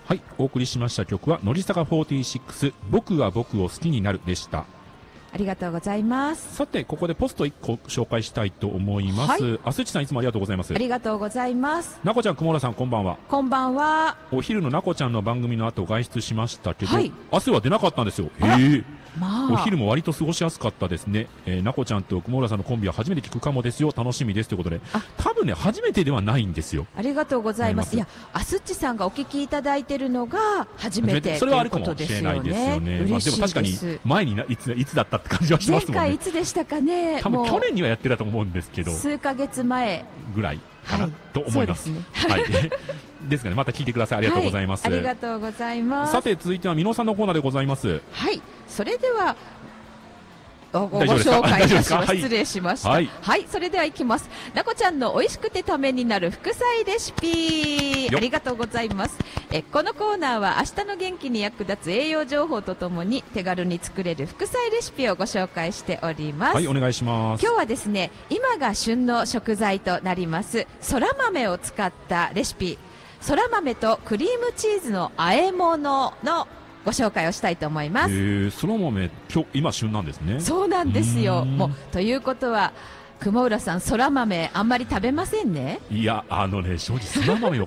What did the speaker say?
はい、お送りしました曲は乃木坂46僕は僕を好きになるでした。 ありがとうございます。 さてここでポスト1個紹介したいと思います。あすちさんいつもありがとうございます。 ありがとうございます。 なこちゃん、くもらさん、こんばんは。 こんばんは。 お昼のなこちゃんの番組の後外出しましたけど、 はい、 明日は出なかったんですよ。 まあ、 お昼も割と過ごしやすかったですね。なこちゃんとくもらさんのコンビは初めて聞くかもですよ。楽しみですということで、多分ね初めてではないんですよ。 ありがとうございます。いや、あすっちさんがお聞きいただいているのが初めてそれはあるかもしれないですよね。まあ、でも確かに前にいつだったって感じはしますもんね。 前回いつでしたかね。 多分去年にはやってたと思うんですけど、 数ヶ月前ぐらいかな、と思います。はい。ですがね、また聞いてください。ありがとうございます。 ありがとうございます。 さて続いては美濃さんのコーナーでございます。 はい、それではご紹介いたします。失礼しました。はい、それではいきます。なこちゃんの美味しくてためになる副菜レシピ、ありがとうございます。このコーナーは明日の元気に役立つ栄養情報とともに手軽に作れる副菜レシピをご紹介しております。 はい、お願いします。 今日はですね、今が旬の食材となりますそら豆を使ったレシピ、そら豆とクリームチーズの和え物のご紹介をしたいと思います。 そら豆、今旬なんですね。 そうなんですよ。もうということは、雲浦さん、そら豆あんまり食べませんね。 いや、正直そら豆を